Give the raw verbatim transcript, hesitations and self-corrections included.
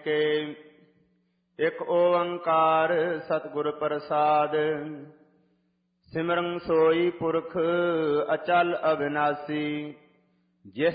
ਕੇ। ਇਕ ਓੰਕਾਰ ਸਤਿਗੁਰ ਪ੍ਰਸਾਦ। ਸਿਮਰਨ ਸੋਈ ਪੁਰਖ ਅਚਲ ਅਬਿਨਾਸੀ। ਜਿਸ